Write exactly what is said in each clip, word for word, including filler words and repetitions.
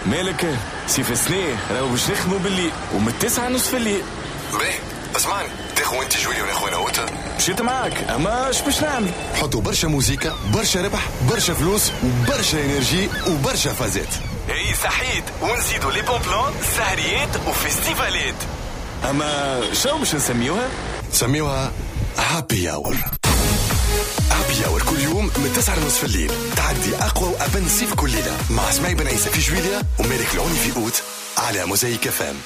مالك سيف سنيه راهو باش نخدموا بالليل ومن التسعة نصف الليل. باهي اسمعني، تاخو انت جويليا وناخو انا وانت. مشيت معاك اما اش باش نعمل؟ حطوا برشا موسيقى، برشا ربح، برشا فلوس وبرشا انرجي وبرشا فازات. اي صحيت، ونزيدوا لي بون بلان سهريات وفيستيفالات. اما شنو باش نسميوها؟ نسميوها هابي اور. هابي اور كل يوم من تسعة ونصف الليل تعدي اقوى وابن سيف كل ليله مع اسماعيل بن عيسى في جويليا ومالك العوني في اوت على موزايك فام.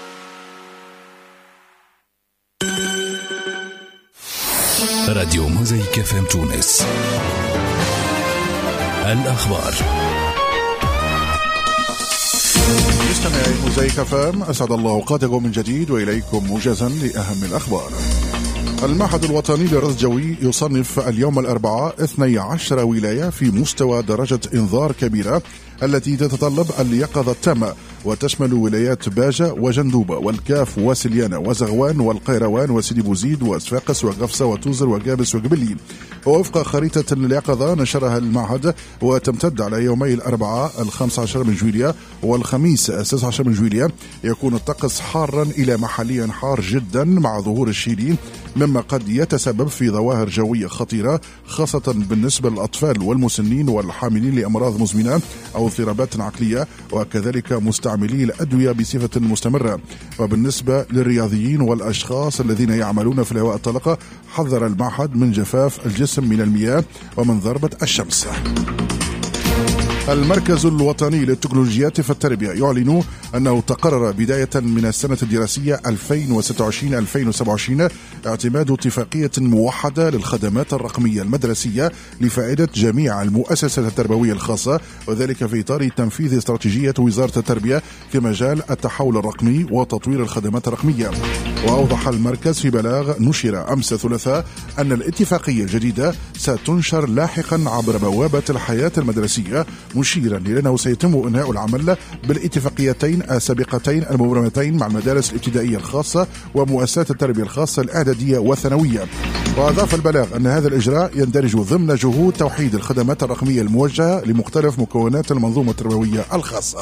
راديو موزايك فام تونس. الأخبار. مستمعي موزايك فام، أسعد الله أوقاتكم من جديد وإليكم موجزا لأهم الأخبار. المعهد الوطني للرصد الجوي يصنف اليوم الأربعاء اثني عشر ولاية في مستوى درجة إنذار كبيرة التي تتطلب اليقظة التامة، وتشمل ولايات باجة وجندوبة والكاف وسليانة وزغوان والقيروان وسيدي بوزيد وصفاقس وقفصة وتوزر وقابس وقبلي. ووفق خريطة اليقظة نشرها المعهد وتمتد على يومي الأربعاء الخامس عشر من جويليا والخميس السادس عشر من جويليا، يكون الطقس حارا إلى محليا حار جدا مع ظهور الشيلين، مما قد يتسبب في ظواهر جوية خطيرة خاصة بالنسبة للأطفال والمسنين والحاملين لأمراض مزمنة أو اضطرابات عقلية، وكذلك مستعملي الأدوية بصفة مستمرة. وبالنسبة للرياضيين والأشخاص الذين يعملون في الهواء الطلق، حذر المعهد من جفاف الجسم من المياه ومن ضربة الشمس. المركز الوطني للتكنولوجيات في التربية يعلن أنه تقرر بداية من السنة الدراسية ألفين وستة وعشرين ألفين وسبعة وعشرين اعتماد اتفاقية موحدة للخدمات الرقمية المدرسية لفائدة جميع المؤسسات التربوية الخاصة، وذلك في إطار تنفيذ استراتيجية وزارة التربية في مجال التحول الرقمي وتطوير الخدمات الرقمية. وأوضح المركز في بلاغ نشر أمس الثلاثاء أن الاتفاقية الجديدة ستنشر لاحقا عبر بوابة الحياة المدرسية، مشيرا لأنه سيتم إنهاء العمل بالاتفاقيتين السابقتين المبرمتين مع المدارس الابتدائية الخاصة ومؤسسات التربية الخاصة الإعدادية والثانوية. وأضاف البلاغ أن هذا الإجراء يندرج ضمن جهود توحيد الخدمات الرقمية الموجهة لمختلف مكونات المنظومة التربوية الخاصة.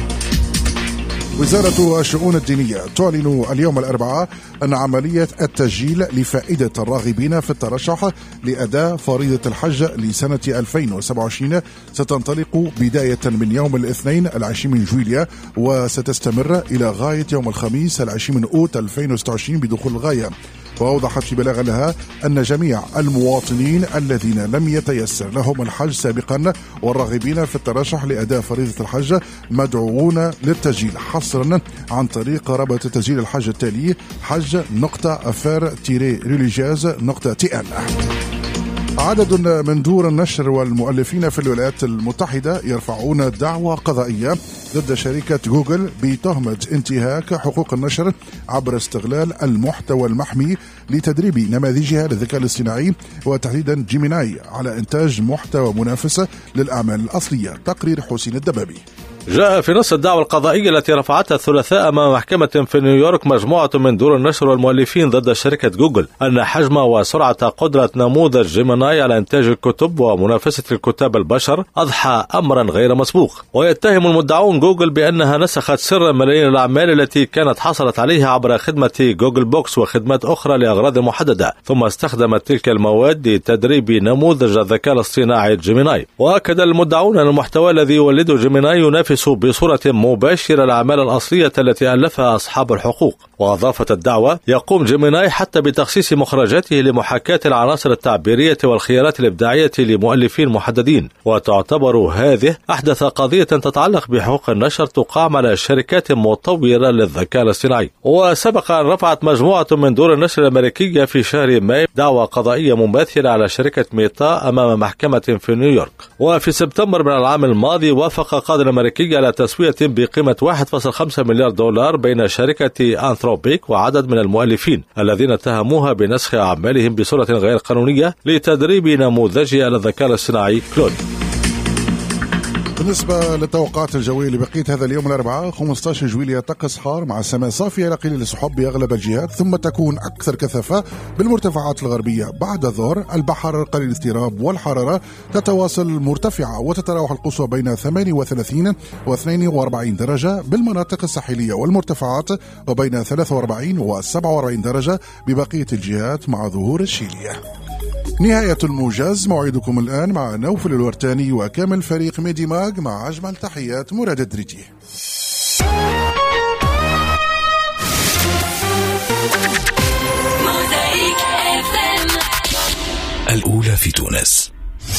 وزارة الشؤون الدينية تعلن اليوم الأربعاء أن عملية التسجيل لفائدة الراغبين في الترشح لأداء فريضة الحج لسنة ألفين وسبعة وعشرين ستنطلق بداية من يوم الاثنين العشرين من جويليا وستستمر إلى غاية يوم الخميس العشرين من أوت ألفين وستة وعشرين بدخول الغاية. وأوضحت في بلاغ لها أن جميع المواطنين الذين لم يتيسر لهم الحج سابقا والراغبين في الترشح لأداء فريضة الحج مدعوون للتسجيل حصرا عن طريق رابط تسجيل الحج التالي حج نقطة أفار تيري ريليجياز نقطة تي ان. عدد من دور النشر والمؤلفين في الولايات المتحدة يرفعون دعوى قضائية ضد شركة جوجل بتهمة انتهاك حقوق النشر عبر استغلال المحتوى المحمي لتدريب نماذجها للذكاء الاصطناعي وتحديدا جيميناي على إنتاج محتوى منافس للأعمال الأصلية. تقرير حسين الدبابي. جاء في نص الدعوى القضائية التي رفعتها الثلاثاء أمام محكمة في نيويورك مجموعة من دور النشر والمؤلفين ضد شركة جوجل أن حجم وسرعة قدرة نموذج جيميناي على إنتاج الكتب ومنافسة الكتاب البشر أضحى أمرا غير مسبوق. ويتهم المدعون جوجل بأنها نسخت سر ملايين الأعمال التي كانت حصلت عليها عبر خدمة جوجل بوكس وخدمات أخرى لأغراض محددة، ثم استخدمت تلك المواد لتدريب نموذج الذكاء الاصطناعي جيميناي. وأكد المدعون أن المحتوى الذي يولده جيميناي ينافس بصورة مباشرة الأعمال الأصلية التي ألفها أصحاب الحقوق. وأضافت الدعوة يقوم جيميناي حتى بتخصيص مخرجاته لمحاكاة العناصر التعبيرية والخيارات الإبداعية لمؤلفين محددين، وتعتبر هذه أحدث قضية تتعلق بحقوق النشر تقام على شركات مطورة للذكاء الاصطناعي. وسبق أن رفعت مجموعة من دور النشر الأمريكية في شهر مايو دعوى قضائية مماثلة على شركة ميتا أمام محكمة في نيويورك. وفي سبتمبر من العام الماضي وافق قاضي أمريكي على تسوية بقيمة واحد فاصلة خمسة مليار دولار بين شركة أنثروبيك وعدد من المؤلفين الذين اتهموها بنسخ أعمالهم بصورة غير قانونية لتدريب نموذجها على الذكاء الاصطناعي كلود. بالنسبة للتوقعات الجوية لبقية هذا اليوم الأربعاء، خمسة عشر جويلية طقس حار مع السماء صافية إلى قليل السحب بأغلب الجهات، ثم تكون أكثر كثافة بالمرتفعات الغربية. بعد الظهر البحر قليل الاضطراب والحرارة تتواصل مرتفعة، وتتراوح القصوى بين ثمانية وثلاثين و اثنين وأربعين درجة بالمناطق الساحلية والمرتفعات، وبين ثلاثة وأربعين و سبعة وأربعين درجة ببقية الجهات مع ظهور الشيلية. نهاية الموجز، موعدكم الآن مع نوفل الورتاني وكامل فريق ميدي ماج، مع أجمل تحيات مراد الدريجي. الأولى في تونس.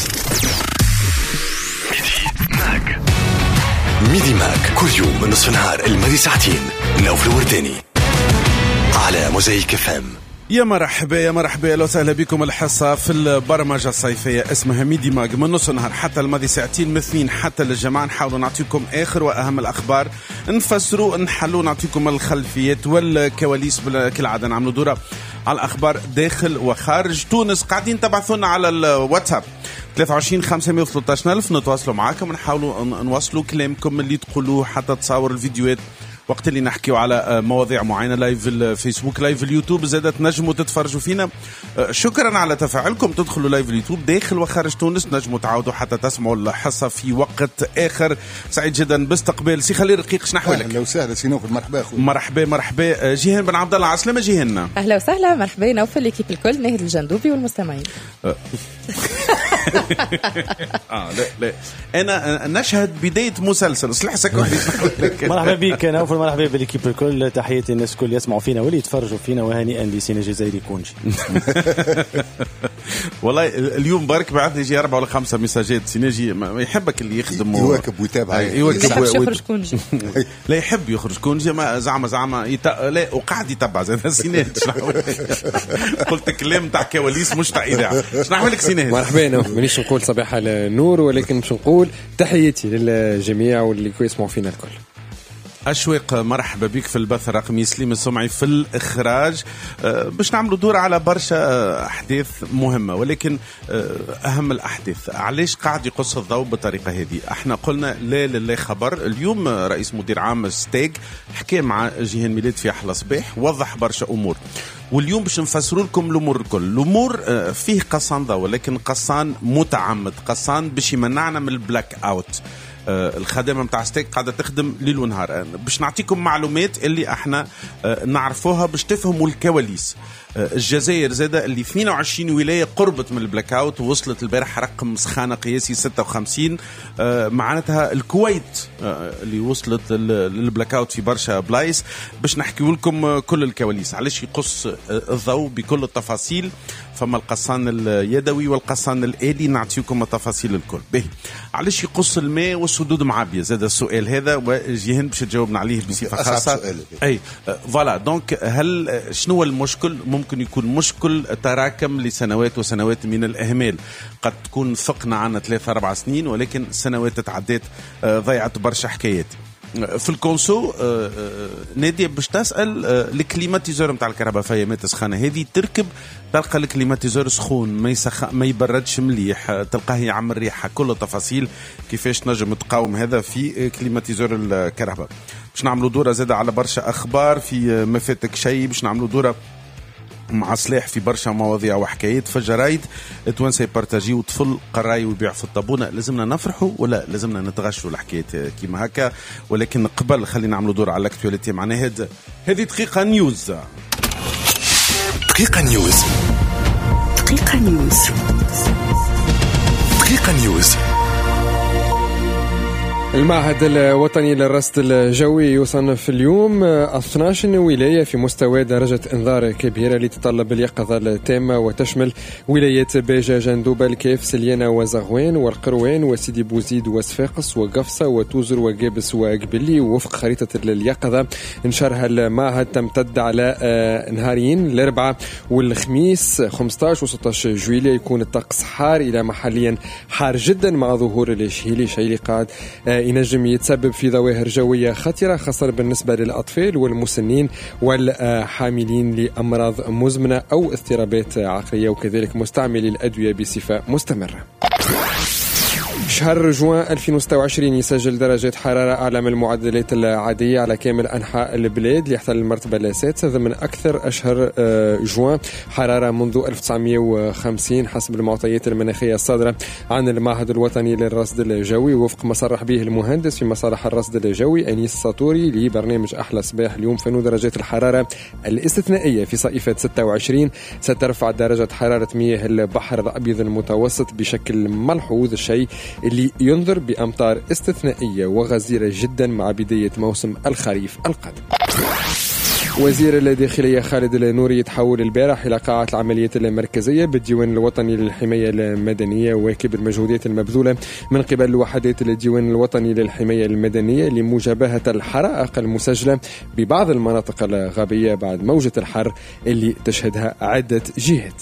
ميدي ماج. ميدي ماج كل يوم من نصف النهار الماضي ساعتين. نوفل الورتاني على موزايك اف ام. يا مرحبا يا مرحبا، لو سهلا بكم. الحصة في البرمجة الصيفية اسمها ميدي ماج، من نص النهار حتى الماضي ساعتين، من اثنين حتى للجماعة. نحاولوا نعطيكم آخر وأهم الأخبار، نفسروا نحلوا نعطيكم الخلفيات والكواليس. كالعادة نعملوا دورة على الأخبار داخل وخارج تونس. قاعدين تبعثونا على الواتساب ثلاثة وعشرين خمسمائة وثلاثة عشر ألف، نتواصلوا معاكم ونحاولوا نوصلوا كلامكم اللي تقولوه، حتى تصور الفيديوهات وقت اللي نحكيو على مواضيع معينة. لايف الفيسبوك، لايف اليوتيوب، زادت نجموا تتفرجوا فينا. شكرا على تفاعلكم. تدخلوا لايف اليوتيوب داخل وخارج تونس، نجموا تعاودوا حتى تسمعوا الحصة في وقت آخر. سعيد جدا باستقبال سي خليل رقيق. شنحو لك؟ أهلا وسهلا سي نوفل. مرحبا أخوي. مرحبا مرحبا. جيهان بن عبد الله عسلامة. جيهان أهلا وسهلا. مرحبا نوفل، ليكيب الكل، ناهد الجندوبي والمستمعين. آه لا لا أنا نشهد بداية مسلسل صلح سكوت. مرحبا بك نوفل، مرحبا بالكيب الكل، تحياتي الناس الكل يسمعوا فينا واللي يتفرجوا فينا، وهنيئا لسينا جزائري كونجي. والله اليوم برك بعث لي جي أربعة ولا خمسة مساجات. سيناجي ما يحبك اللي يخدم يواكب ويتابع، يواكب يخرج كونجي. لا يحب يخرج كونجي، ما زعما زعما يت... لا وقاعد يتبع زي سيناج. قلت كلام تاع كواليس مش تاع إذاعة. شنو لك سيناج؟ مرحبا. مانيش نقول صباح النور، ولكن مش نقول تحياتي للجميع واللي يسمعوا فينا الكل. أشواق مرحبا بك في البث الرقمي. سليم السمعي في الإخراج. أه باش نعملوا دور على برشا أحداث مهمة، ولكن أه أهم الأحداث علاش قاعد يقص الضوء بالطريقة هذه. احنا قلنا لا لله خبر. اليوم رئيس مدير عام ستيغ حكى مع جيهان ميلاد في أحلى صباح، وضح برشا أمور، واليوم باش نفسروا لكم الأمور الكل. الأمور أه فيه قصان ضوء، ولكن قصان متعمد، قصان باش يمنعنا من البلاك أوت. آه الخدمة متاع ستيك قاعدة تخدم ليل ونهار. آه باش نعطيكم معلومات اللي احنا آه نعرفوها باش تفهموا الكواليس. آه الجزائر زادة اللي اثنين وعشرين ولاية قربت من البلاك اوت، ووصلت البارح رقم سخانة قياسي ستة وخمسين. آه معناتها الكويت آه اللي وصلت للبلاك اوت في برشا بلايس. باش نحكي لكم كل الكواليس، علاش يقص آه الضوء بكل التفاصيل. فما القصان اليدوي والقصان الآلي، نعطيكم التفاصيل الكل. به علاش يقص الماء والسدود معبية؟ زاد السؤال هذا وجيهان باش تجاوبنا عليه بصفة خاصة. أي فوالا دونك هل شنو المشكل؟ ممكن يكون مشكل تراكم لسنوات وسنوات من الإهمال. قد تكون ثقنا عنا ثلاثة أربع سنين، ولكن سنوات تعديت ضيعت برشا حكايات. في الكونسو آه آه نادية باش تسأل آه الكليماتيزور متاع الكهرباء فيامات سخانة هذه تركب، تلقى الكليماتيزور سخون ما يسخ ما يبردش مليح، آه تلقاه يعمل ريحة. كل التفاصيل كيفاش نجم تقاوم هذا في آه كليماتيزور الكهرباء. باش نعملوا دورة زادة على برشا أخبار في آه ما فاتك شيء. باش نعملوا دورة مع صلاح في برشا مواضيع وحكايات. في الجرايد التوانسة يبارتاجيو طفل قراي ويبيع في الطابونة. لازمنا نفرحوا ولا لازمنا نتغشوا الحكايات كيما هكا؟ ولكن قبل خلينا نعملوا دور على الاكتواليتي مع ناهد. هذه دقيقة نيوز. دقيقة نيوز. دقيقة نيوز. دقيقة نيوز. المعهد الوطني للرصد الجوي يصنف اليوم اثني عشر ولاية في مستوى درجة انذار كبيرة اللي تتطلب اليقظة التامة، وتشمل ولايات باجة، جندوبة، الكيف، سليانة وزغوان والقروان وسيدي بوزيد وصفاقس وقفصة وتوزر وقابس وقبلي. وفق خريطة اليقظة نشرها المعهد تمتد على نهارين الأربعاء والخميس خمسة عشر و ستة عشر جويلية. يكون الطقس حار إلى محليا حار جدا مع ظهور الشهيلي، شيء اللي قاعد ينجم يتسبب في ظواهر جوية خطرة، خاصة بالنسبة للأطفال والمسنين والحاملين لأمراض مزمنة أو اضطرابات عقلية، وكذلك مستعملي الأدوية بصفة مستمرة. شهر جوان ألفين وستة وعشرين يسجل درجة حرارة أعلى من المعدلات العادية على كامل أنحاء البلاد ليحتل المرتبة السادسة ضمن أكثر أشهر جوان حرارة منذ ألف وتسعمائة وخمسين حسب المعطيات المناخية الصادرة عن المعهد الوطني للرصد الجوي وفق ما صرح به المهندس في مصالح الرصد الجوي أنيس الساطوري لبرنامج أحلى صباح اليوم. فإن درجات الحرارة الاستثنائية في صيفة ستة وعشرين سترفع درجة حرارة مياه البحر الأبيض المتوسط بشكل ملحوظ، الشيء اللي ينذر بأمطار استثنائية وغزيرة جدا مع بداية موسم الخريف القادم. وزير الداخلية خالد النوري يتحول البارح إلى قاعة العمليات المركزية بالديوان الوطني للحماية المدنية، واكب المجهودات المبذولة من قبل وحدات الديوان الوطني للحماية المدنية لمجابهة الحرائق المسجلة ببعض المناطق الغابية بعد موجة الحر اللي تشهدها عدة جهات.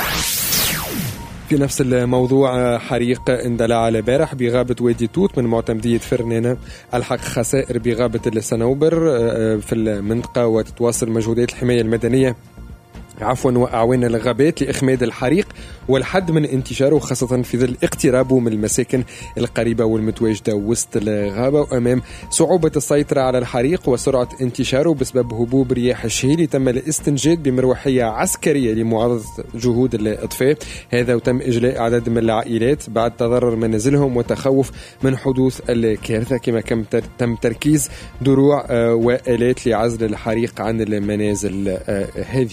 في نفس الموضوع، حريق اندلع البارح بغابة وادي توت من معتمدية فرنانة الحق خسائر بغابة الصنوبر في المنطقة، وتتواصل مجهودات الحماية المدنية عفوا وأعوان الغابات لإخماد الحريق والحد من انتشاره، خاصة في ظل اقترابه من المساكن القريبة والمتواجدة وسط الغابة، وأمام صعوبة السيطرة على الحريق وسرعة انتشاره بسبب هبوب رياح الشهيل تم الاستنجاد بمروحية عسكرية لمعارضة جهود الإطفاء هذا، وتم إجلاء عدد من العائلات بعد تضرر منازلهم وتخوف من حدوث الكارثة، كما تم تركيز دروع وآلات لعزل الحريق عن المنازل هذه.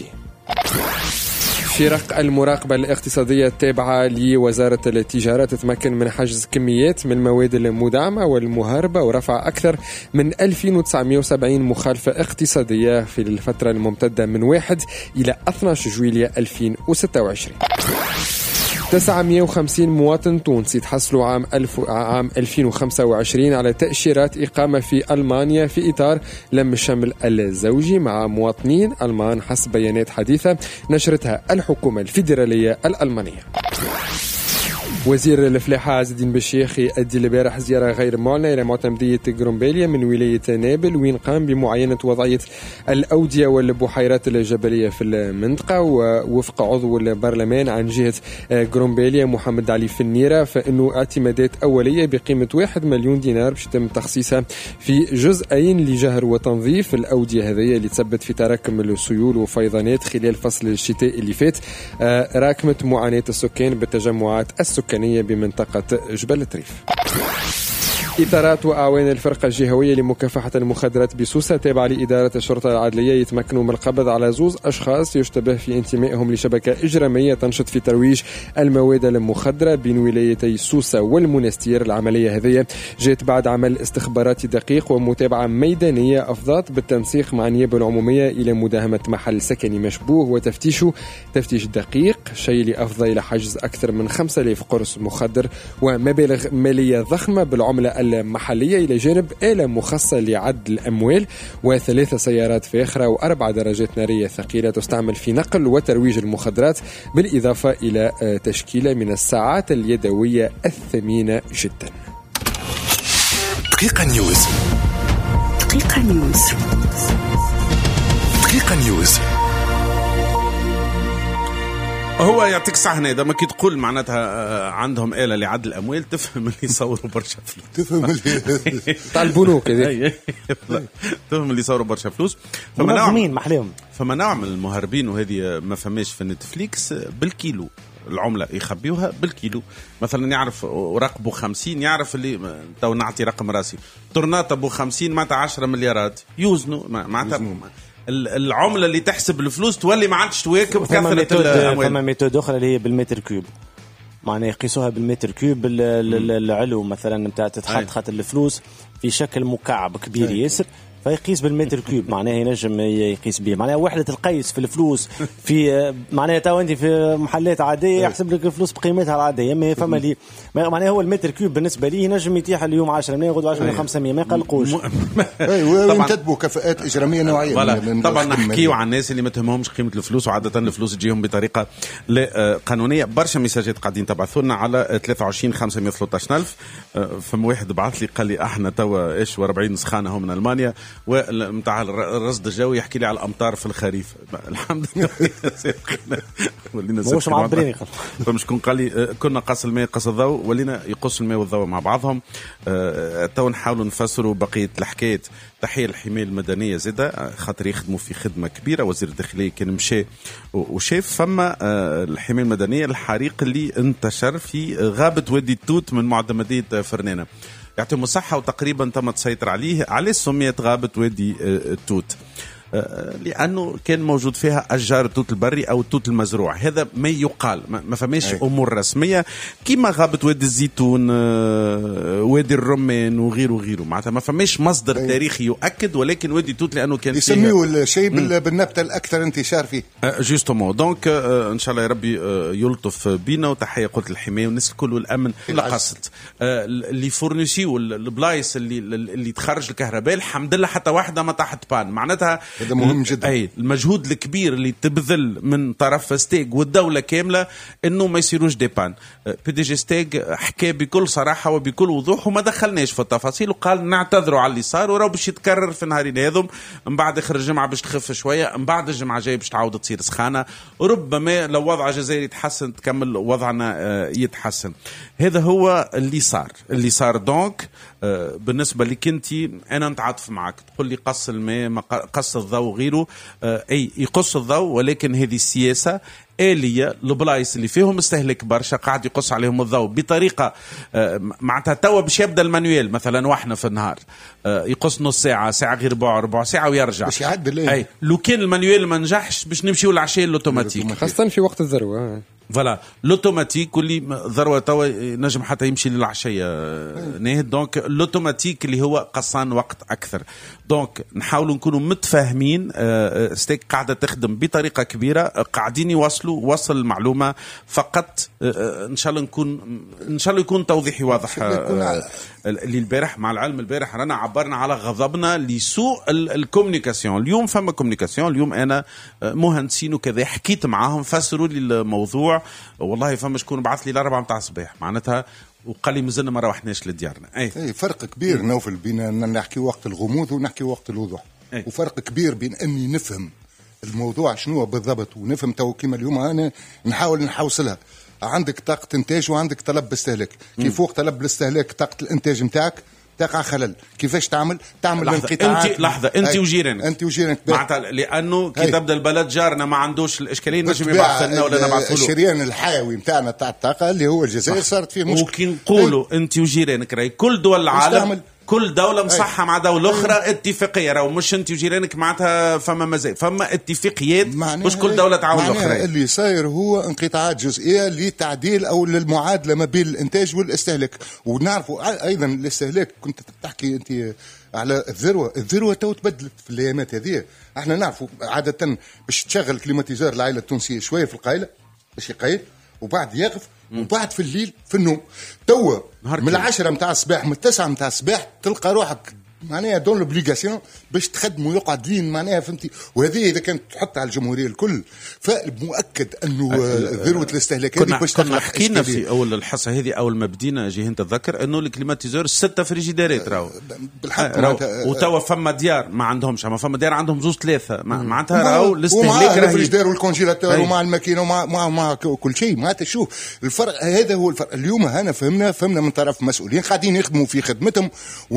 فرق المراقبة الاقتصادية التابعة لوزارة التجارة تتمكن من حجز كميات من المواد المدعمة والمهربة ورفع أكثر من ألف وتسعمائة وسبعين مخالفة اقتصادية في الفترة الممتدة من واحد إلى اثني عشر جويلية ألفين وستة وعشرين. تسعمائة وخمسين مواطن تونسي تحصلوا عام ألف عام ألفين وخمسة وعشرين على تأشيرات إقامة في ألمانيا في إطار لم الشمل الزوجي مع مواطنين ألمان حسب بيانات حديثة نشرتها الحكومة الفيدرالية الألمانية. وزير الفلاحة عز الدين بالشيخ يؤدي البارح زيارة غير معلنة إلى معتمدية غرومبيليا من ولاية نابل، وين قام بمعاينة وضعية الأودية والبحيرات الجبلية في المنطقة. ووفق عضو البرلمان عن جهة غرومبيليا محمد علي فنيرة، فإنه اعتمادات أولية بقيمة واحد مليون دينار باش يتم تخصيصها في جزئين لجهر وتنظيف الأودية هذه اللي تسبب في تراكم السيول وفيضانات خلال فصل الشتاء اللي فات، راكمت معاناة السكان بالتجمعات السكانية بمنطقة جبل التريف. إطارات وأعوان الفرقة الجهوية لمكافحة المخدرات بسوسة تابعة لإدارة الشرطة العدلية يتمكنوا من القبض على زوز أشخاص يشتبه في انتمائهم لشبكة إجرامية تنشط في ترويج المواد المخدرة بين ولايتي سوسة والمنستير. العملية هذه جاءت بعد عمل استخباراتي دقيق ومتابعة ميدانية أفضت بالتنسيق مع النيابة العمومية إلى مداهمة محل سكني مشبوه وتفتيشه تفتيش دقيق، شيء اللي أفضى إلى حجز أكثر من خمسة آلاف قرص مخدر ومبالغ مالية ضخمة بالعملة المحلية، إلى جانب آلة مخصصة لعد الأموال وثلاث سيارات فاخرة وأربع دراجات نارية ثقيلة تستعمل في نقل وترويج المخدرات، بالإضافة إلى تشكيلة من الساعات اليدوية الثمينة جدا. دقيقة نيوز. دقيقة نيوز. دقيقة نيوز. هو يعطيك الصحة هنا، ما كي تقول معناتها عندهم آلة لعد الأموال تفهم اللي يصوروا برشا فلوس، تفهم اللي تاع البنوك هذه، تفهم اللي يصوروا برشا فلوس. فما نوع محليهم فما نوع من المهربين، وهذه ما فماش في نتفليكس بالكيلو العملة يخبيوها بالكيلو. مثلا يعرف ورق بو خمسين، يعرف اللي تو نعطي رقم راسي طرناطة بو خمسين معناتها عشرة مليارات يوزنوا معناتها العملة اللي تحسب الفلوس تولي ما عادش تواكب كثرة الأموال. فما ميثود أخرى اللي هي بالمتر كيوب، معناه يقيسوها بالمتر كيوب العلو مثلا نتاع تتحط خاطر الفلوس في شكل مكعب كبير ياسر، فيقيس بالمتر كيوب، معناه ينجم يقيس به، معناه وحدة القيس في الفلوس في معناه تو انت في محلات عادية يحسب لك الفلوس بقيمتها العادية، ما فما لي معناه هو المتر كيوب بالنسبة لي ينجم يتيح اليوم عشرة مية غدوة عشرة مية خمسمية ما يقلقوش. طبعا تتبو كفاءات إجرامية نوعية. طبعا نحكيو عن الناس اللي ما تهمهمش قيمة الفلوس، وعادة الفلوس تجيهم بطريقة لا قانونية. برشا ميساجات قاعدين تبعثوا لنا على ثلاثة وعشرين خمسمية وثلاثة عشر ألف. فما واحد بعث لي قال لي احنا توا ايش وأربعين سخانة هم من ألمانيا ونتاع الرصد الجوي يحكي لي على الامطار في الخريف. الحمد لله ولينا مش معبرين فمش كون قال لي كنا قص الماء قص الضوء ولينا يقص الماء والضوء مع بعضهم. أه تو نحاولوا نفسروا بقيه الحكايه. تحيه للحمايه المدنيه زاده خاطر يخدموا في خدمه كبيره. وزير الداخليه كان مشى وشاف فما أه الحمايه المدنيه الحريق اللي انتشر في غابه وادي التوت من معتمديه فرنانه يعطيهم الصحه وتقريبا تم تسيطر عليه. عليه سميت غابه وادي التوت لأنه كان موجود فيها أشجار التوت البري أو التوت المزروع. هذا ما يقال ما فماش أمور رسمية كيما غابة وادي الزيتون وادي الرمان وغيره وغيره. معناتها ما فماش مصدر أي. تاريخي يؤكد ولكن وادي التوت لأنه كان يسميوا الشيء بالنبتة الأكثر انتشار فيه جوستومون. دونك إن شاء الله يا ربي يلطف بينا. وتحية قلت الحماية والناس الكل والأمن لا قصد اللي فورنيسيو البلايص اللي اللي تخرج الكهرباء الحمد لله حتى واحدة ما تحت بان. معناتها هذا مهم جدا. أي المجهود الكبير اللي تبذل من طرف ستيج والدولة كاملة إنه ما يصيروش دي بان. بي دي جي ستيج حكى بكل صراحة وبكل وضوح وما دخلناش في التفاصيل وقال نعتذروا على اللي صار وراه باش يتكرر في نهارين هذم. من بعد آخر الجمعة باش تخف شوية. من بعد الجمعة جاي باش تعاود تصير سخانة. ربما لو وضع جزائري يتحسن تكمل وضعنا يتحسن. هذا هو اللي صار اللي صار. دونك بالنسبة لك انت أنا نتعاطف معك تقول لي قص الماء قص الضوء غيره. أي يقص الضوء ولكن هذه السياسة آلية البلايص اللي فيهم استهلاك برشا قاعد يقص عليهم الضوء بطريقة معناتها توا باش يبدأ المانويل مثلا واحنا في النهار يقص نص ساعة ساعة غير ربع ربع ساعة ويرجع باش يعدل. أي لو كان المانويل ما نجحش باش نمشيو للعشاء الأوتوماتيك خاصة في وقت الذروة. فوالا لوتوماتيك واللي ذروه توا نجم حتى يمشي للعشيه نيه. دونك لوتوماتيك اللي هو قصان وقت اكثر. دونك نحاولوا نكونوا متفاهمين. ستيك قاعده تخدم بطريقه كبيره قاعدين يوصلوا وصل المعلومه فقط. ان شاء الله نكون ان شاء الله يكون توضيحي واضح. اللي البارح مع العلم البارح رانا عبرنا على غضبنا لسوء الكوميونيكاسيون. اليوم فما كوميونيكاسيون. اليوم انا مهندسين وكذا حكيت معاهم فسروا لي الموضوع. والله فما شكون بعث لي الأربعة متاع الصباح معناتها وقال لي مازلنا ما روحناش لديارنا. اي اي فرق كبير أي. نوفل بين نحكي وقت الغموض ونحكي وقت الوضوح. أي. وفرق كبير بين اني نفهم الموضوع شنو بالضبط ونفهم تو كيما اليوم انا نحاول نحوصلها. عندك طاقه انتاج وعندك طلب باستهلاك. كيف فوق طلب الاستهلاك طاقه الانتاج نتاعك تقع خلل. كيفاش تعمل تعمل انقطاعات. انت لحظه انت وجيرانك انت وجيرانك معناتها لانه كي تبدا البلد جارنا ما عندوش الاشكاليه نجم يبعث لنا ولا نبعث له الشريان الحيوي نتاعنا تاع الطاقه اللي هو الجزائر صارت فيه مشكله. وكي نقولوا انت وجيرانك راهي كل دول العالم كل دولة مصحة مع دولة أخرى اتفاقية. راهو مش انت وجيرانك معناتها فما مزاج فما اتفاقيات مش كل دولة تعاون الأخرى. اللي صاير هو انقطاعات جزئية لتعديل أو للمعادلة ما بين الإنتاج والاستهلاك. ونعرفوا أيضا الاستهلاك كنت تحكي أنت على الذروة. الذروة تو تبدلت في الأيامات هذه. احنا نعرفوا عادة باش تشغل كليماتيزار العائلة التونسية شوية في القايلة باش يقيل وبعد يقف وبعد في الليل في النوم. توا من العشرة متاع الصباح من التسعة متاع الصباح تلقى روحك معناها دون لوبليغاسيون باش تخدم ويقعد لين معناها فهمتي. وهذه اذا كانت تحط على الجمهوريه الكل فمؤكد انه ذروه الاستهلاك هذه باش كنا حكينا في اول الحصه هذه اول ما بدينا جي تتذكر انه الكليماتيزور ستة فريجيدارات راهو بالحق وتوا فما ديار ما عندهمش اما فما ديار عندهم زوج ثلاثه معناتها راهو الاستهلاك راهي الفريجيدار والكونجيلاتور ومع الماكينه ومع مع, مع كل شيء. معناتها شوف الفرق هذا هو الفرق. اليوم هنا فهمنا فهمنا من طرف مسؤولين قاعدين يخدموا في خدمتهم